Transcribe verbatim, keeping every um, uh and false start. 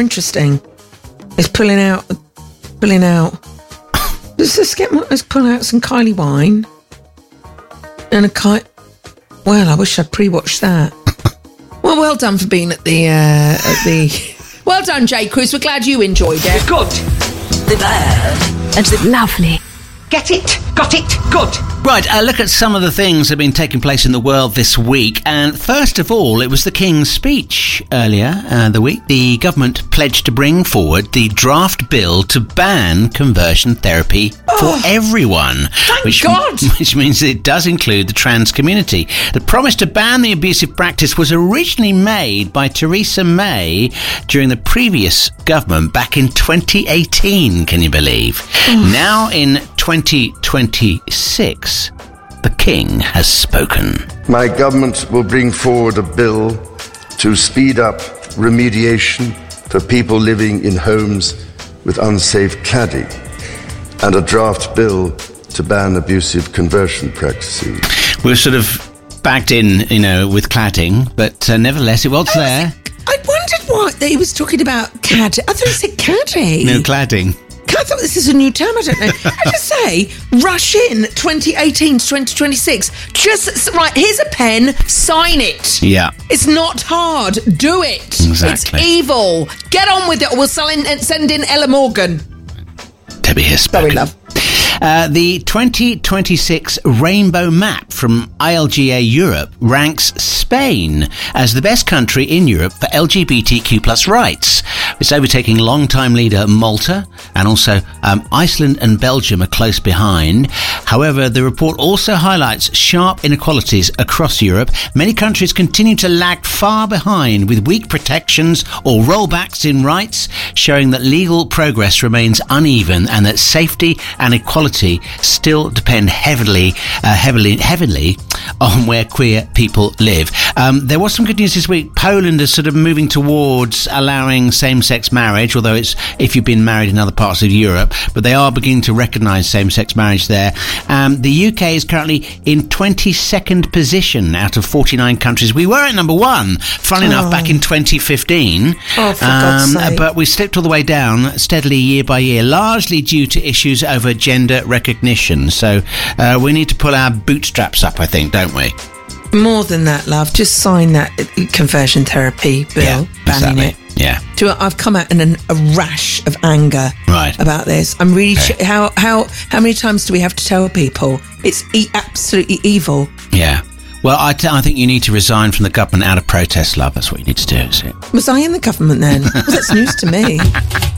interesting. It's pulling out, pulling out. Let's just get, let's pull out some Kylie wine and a kite. Well, I wish I'd pre-watched that. Well, well done for being at the, uh, at the... Well done, J. Cruz. We're glad you enjoyed it. Good. The bad. And the lovely. Get it? Got it? Good. Right, uh, look at some of the things that have been taking place in the world this week. And first of all, it was the King's speech earlier uh, the week. The government pledged to bring forward the draft bill to ban conversion therapy Oh, for everyone. Thank which, God! Which means it does include the trans community. The promise to ban the abusive practice was originally made by Theresa May during the previous government back in twenty eighteen, can you believe? Oh. Now in twenty twenty-six, the King has spoken. My government will bring forward a bill to speed up remediation for people living in homes with unsafe cladding, and a draft bill to ban abusive conversion practices. We're sort of backed in, you know, with cladding, but uh, nevertheless, it was I there. Was, I wondered why he was talking about caddy. I thought he said caddy. No cladding. I thought this is a new term. I don't know. I just say, rush in twenty eighteen to twenty twenty-six. Just, right, here's a pen, sign it. Yeah. It's not hard. Do it. Exactly. It's evil. Get on with it, or we'll send in, send in Ella Morgan. Debbie has spoken. Sorry, love. Uh, the twenty twenty-six Rainbow Map from I L G A Europe ranks Spain as the best country in Europe for L G B T Q plus rights. It's overtaking long-time leader Malta, and also um, Iceland and Belgium are close behind. However, the report also highlights sharp inequalities across Europe. Many countries continue to lag far behind with weak protections or rollbacks in rights, showing that legal progress remains uneven and that safety and equality still depend heavily, uh, heavily, heavily on where queer people live. Um, there was some good news this week. Poland is sort of moving towards allowing same-sex marriage, although it's if you've been married in other parts of Europe, but they are beginning to recognise same-sex marriage there. Um, the U K is currently in twenty-second position out of forty-nine countries. We were at number one, fun enough, Oh. back in twenty fifteen. Oh, for God's sake. But we slipped all the way down steadily year by year, largely due to issues over gender recognition. So uh, we need to pull our bootstraps up, I think, don't we? More than that, love. Just sign that conversion therapy bill, Yeah, banning exactly. it. Yeah. Do you know, I've come out in an, a rash of anger Right. about this. I'm really Okay. ch- how how how many times do we have to tell people it's e- absolutely evil? Yeah. Well, I, t- I think you need to resign from the government out of protest, love. That's what you need to do, is it? Was I in the government then? Well, that's news to me.